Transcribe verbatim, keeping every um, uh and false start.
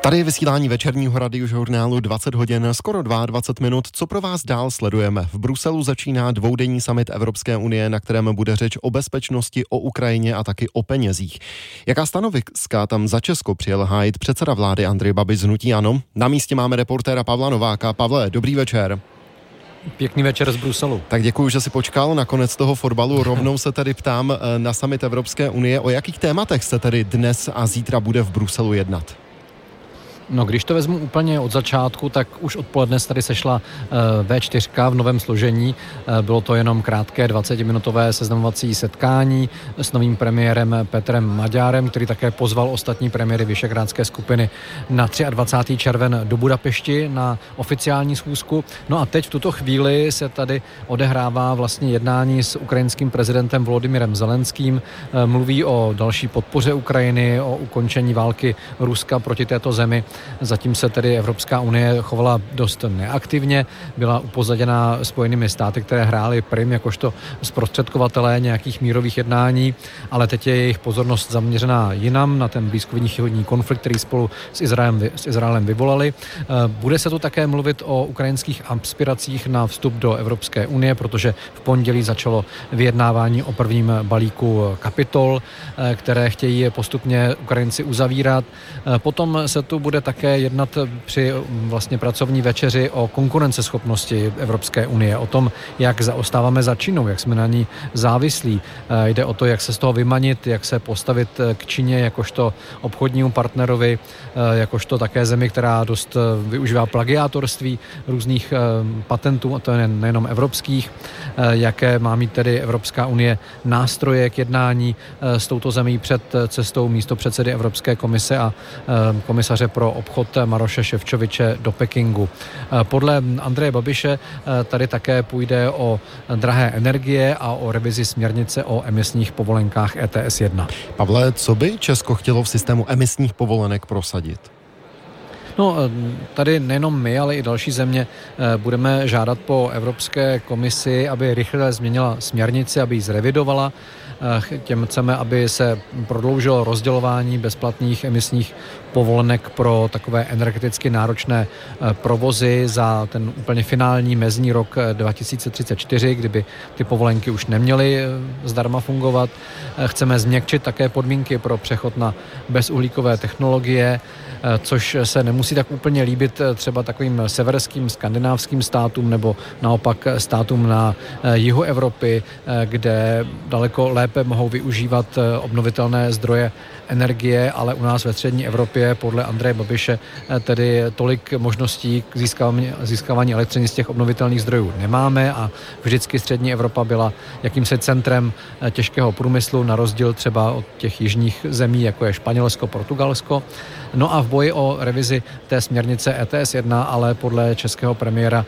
Tady je vysílání večerního radiožurnálu dvacet hodin, skoro dvacet dva minut. Co pro vás dál sledujeme? V Bruselu začíná dvoudenní summit Evropské unie, na kterém bude řeč o bezpečnosti, o Ukrajině a taky o penězích. Jaká stanoviska tam za Česko přijel hájit předseda vlády Andrej Babiš z hnutí ANO? Na místě máme reportéra Pavla Nováka. Pavle, dobrý večer. Pěkný večer z Bruselu. Tak děkuji, že jsi počkal na konec toho fotbalu. Rovnou se tedy ptám na summit Evropské unie. O jakých tématech se tedy dnes a zítra bude v Bruselu jednat? No, když to vezmu úplně od začátku, tak už odpoledne se tady sešla vé čtyři v novém složení. Bylo to jenom krátké dvacetiminutové seznamovací setkání s novým premiérem Petrem Maďárem, který také pozval ostatní premiéry Visegrádské skupiny na dvacátého třetího června do Budapešti na oficiální schůzku. No a teď v tuto chvíli se tady odehrává vlastně jednání s ukrajinským prezidentem Volodymyrem Zelenským. Mluví o další podpoře Ukrajiny, o ukončení války Ruska proti této zemi. Zatím se tedy Evropská unie chovala dost neaktivně, byla upozaděna Spojenými státy, které hrály prim jakožto zprostředkovatelé nějakých mírových jednání, ale teď je jejich pozornost zaměřená jinam, na ten blízkovýchodní konflikt, který spolu s Izraelem, s Izraelem vyvolali. Bude se tu také mluvit o ukrajinských aspiracích na vstup do Evropské unie, protože v pondělí začalo vyjednávání o prvním balíku kapitol, které chtějí postupně Ukrajinci uzavírat. Potom se tu bude také jednat při vlastně pracovní večeři o konkurenceschopnosti Evropské unie, o tom, jak zaostáváme za Čínou, jak jsme na ní závislí. Jde o to, jak se z toho vymanit, jak se postavit k Číně jakožto obchodnímu partnerovi, jakožto také zemi, která dost využívá plagiátorství různých patentů, a to je nejenom evropských, jaké má mít tedy Evropská unie nástroje k jednání s touto zemí před cestou místopředsedy Evropské komise a komisaře pro obchod Maroše Šefčoviče do Pekingu. Podle Andreje Babiše tady také půjde o drahé energie a o revizi směrnice o emisních povolenkách E T S jedna. Pavle, co by Česko chtělo v systému emisních povolenek prosadit? No, tady nejenom my, ale i další země budeme žádat po Evropské komisi, aby rychle změnila směrnici, aby ji zrevidovala. Těm chceme, aby se prodloužilo rozdělování bezplatných emisních povolenek pro takové energeticky náročné provozy za ten úplně finální mezní rok dva tisíce třicet čtyři, kdyby ty povolenky už neměly zdarma fungovat. Chceme změkčit také podmínky pro přechod na bezuhlíkové technologie, což se nemusí tak úplně líbit třeba takovým severským skandinávským státům nebo naopak státům na jihu Evropy, kde daleko lépe mohou využívat obnovitelné zdroje energie, ale u nás ve střední Evropě podle Andreje Babiše tedy tolik možností k získávání, získávání elektřiny z těch obnovitelných zdrojů nemáme a vždycky střední Evropa byla jakýmsi centrem těžkého průmyslu, na rozdíl třeba od těch jižních zemí, jako je Španělsko, Portugalsko. No a v boji o revizi té směrnice E T S jedna, ale podle českého premiéra